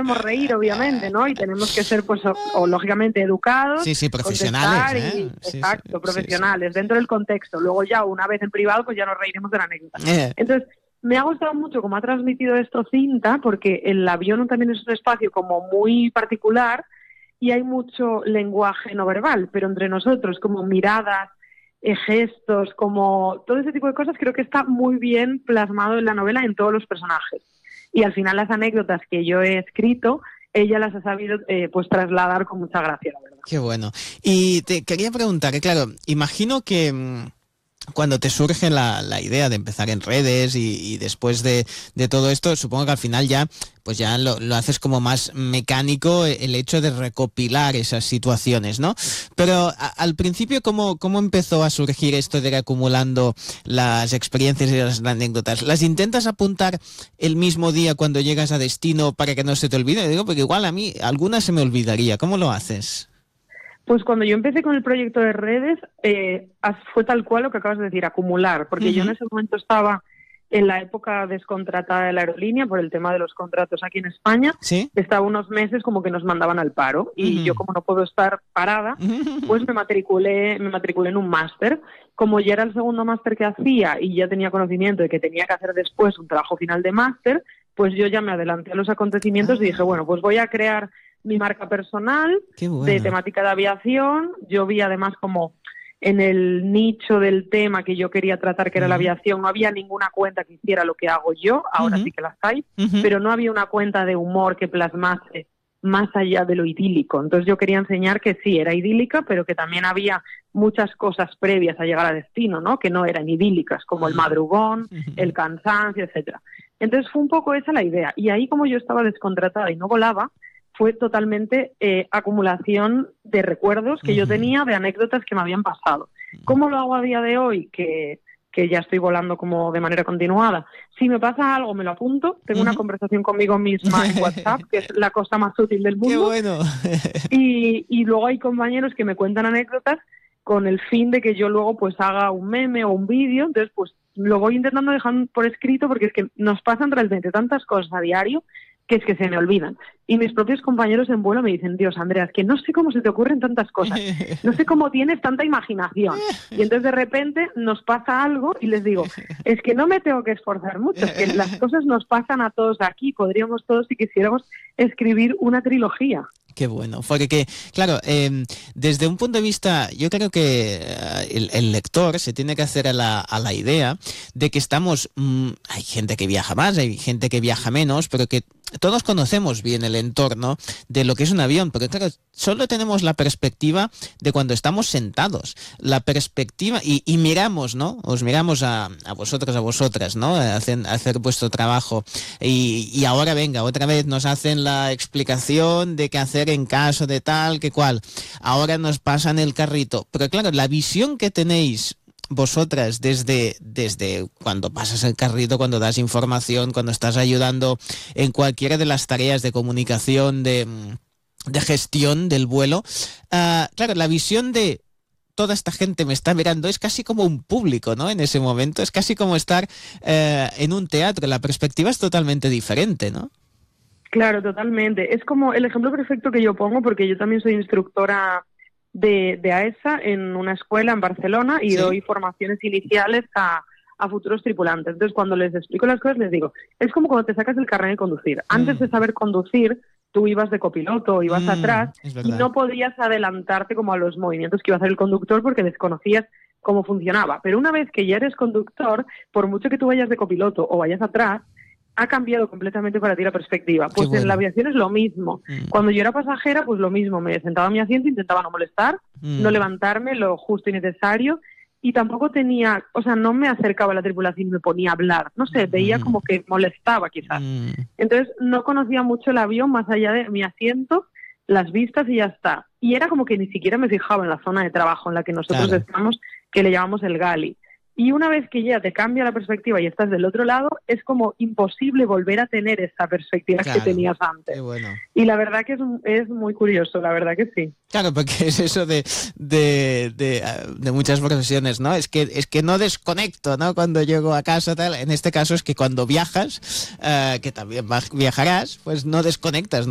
podemos reír, obviamente, ¿no? Y tenemos que ser, pues, o lógicamente educados. Sí, profesionales. Exacto, profesionales, dentro del contexto. Luego ya, una vez en privado, pues ya nos reiremos de la anécdota. Entonces, me ha gustado mucho cómo ha transmitido esto Cinta, porque el avión también es un espacio como muy particular y hay mucho lenguaje no verbal, pero entre nosotros, como miradas, gestos, como todo ese tipo de cosas, creo que está muy bien plasmado en la novela en todos los personajes. Y al final las anécdotas que yo he escrito, ella las ha sabido pues trasladar con mucha gracia, la verdad. Qué bueno. Y te quería preguntar, que claro, imagino que cuando te surge la idea de empezar en redes y después de todo esto, supongo que al final ya lo haces como más mecánico el hecho de recopilar esas situaciones, ¿no? Pero al principio, ¿cómo empezó a surgir esto de ir acumulando las experiencias y las anécdotas? ¿Las intentas apuntar el mismo día cuando llegas a destino para que no se te olvide? Digo, porque igual a mí algunas se me olvidaría. ¿Cómo lo haces? Pues cuando yo empecé con el proyecto de redes, fue tal cual lo que acabas de decir, acumular, porque yo en ese momento estaba en la época descontratada de la aerolínea por el tema de los contratos aquí en España. ¿Sí? Estaba unos meses como que nos mandaban al paro y yo, como no puedo estar parada, pues me matriculé en un máster. Como ya era el segundo máster que hacía y ya tenía conocimiento de que tenía que hacer después un trabajo final de máster, pues yo ya me adelanté a los acontecimientos y dije, bueno, pues voy a crear mi marca personal de temática de aviación. Yo vi además como en el nicho del tema que yo quería tratar, que era la aviación, no había ninguna cuenta que hiciera lo que hago yo, ahora sí que las hay, pero no había una cuenta de humor que plasmase más allá de lo idílico. Entonces yo quería enseñar que sí, era idílica, pero que también había muchas cosas previas a llegar a destino, ¿no? Que no eran idílicas, como el madrugón, el cansancio, etcétera. Entonces fue un poco esa la idea. Y ahí, como yo estaba descontratada y no volaba, fue totalmente acumulación de recuerdos que yo tenía, de anécdotas que me habían pasado. ¿Cómo lo hago a día de hoy? Que ya estoy volando como de manera continuada. Si me pasa algo, me lo apunto. Tengo una conversación conmigo misma en WhatsApp, que es la cosa más útil del mundo. ¡Qué bueno! y luego hay compañeros que me cuentan anécdotas con el fin de que yo luego pues haga un meme o un vídeo. Entonces, pues lo voy intentando dejar por escrito, porque es que nos pasan realmente tantas cosas a diario que es que se me olvidan. Y mis propios compañeros en vuelo me dicen, Dios, Andrea, es que no sé cómo se te ocurren tantas cosas, no sé cómo tienes tanta imaginación. Y entonces de repente nos pasa algo y les digo, es que no me tengo que esforzar mucho, es que las cosas nos pasan a todos aquí, podríamos todos, si quisiéramos, escribir una trilogía. Qué bueno, porque claro, desde un punto de vista, yo creo que el lector se tiene que hacer a la idea de que estamos, hay gente que viaja más, hay gente que viaja menos, pero que todos conocemos bien el entorno de lo que es un avión, porque claro, solo tenemos la perspectiva de cuando estamos sentados, la perspectiva, y miramos, ¿no? Os miramos a vosotros, a vosotras, ¿no? Hacer vuestro trabajo, y ahora venga, otra vez nos hacen la explicación de qué hacer en caso de tal, que cual. Ahora nos pasan el carrito, pero claro, la visión que tenéis vosotras desde cuando pasas el carrito, cuando das información, cuando estás ayudando en cualquiera de las tareas de comunicación, de gestión del vuelo, claro, la visión de toda esta gente me está mirando es casi como un público, ¿no? En ese momento es casi como estar en un teatro, la perspectiva es totalmente diferente, ¿no? Claro, totalmente. Es como el ejemplo perfecto que yo pongo, porque yo también soy instructora de AESA en una escuela en Barcelona y doy formaciones iniciales a futuros tripulantes. Entonces, cuando les explico las cosas, les digo, es como cuando te sacas el carnet de conducir. Antes de saber conducir, tú ibas de copiloto o ibas atrás y no podías adelantarte como a los movimientos que iba a hacer el conductor porque desconocías cómo funcionaba. Pero una vez que ya eres conductor, por mucho que tú vayas de copiloto o vayas atrás, ha cambiado completamente para ti la perspectiva. Pues en la aviación es lo mismo. Cuando yo era pasajera, pues lo mismo. Me sentaba en mi asiento, intentaba no molestar, no levantarme, lo justo y necesario. Y tampoco tenía, o sea, no me acercaba a la tripulación y me ponía a hablar. No sé, veía como que molestaba quizás. Entonces no conocía mucho el avión más allá de mi asiento, las vistas y ya está. Y era como que ni siquiera me fijaba en la zona de trabajo en la que nosotros estamos, que le llamamos el galley. Y una vez que ya te cambia la perspectiva y estás del otro lado, es como imposible volver a tener esa perspectiva que tenías antes. Bueno. Y la verdad que es muy curioso, la verdad que sí. Claro, porque es eso de muchas profesiones, ¿no? Es que no desconecto, ¿no? Cuando llego a casa, tal. En este caso es que cuando viajas, que también viajarás, pues no desconectas, ¿no?